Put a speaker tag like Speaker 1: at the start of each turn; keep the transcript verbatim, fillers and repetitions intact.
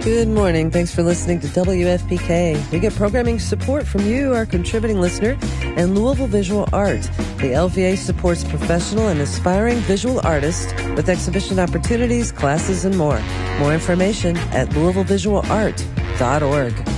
Speaker 1: Good morning. Thanks for listening to W F P K. We get programming support from you, our contributing listener, and Louisville Visual Art. The L V A supports professional and aspiring visual artists with exhibition opportunities, classes, and more. More information at louisville visual art dot org.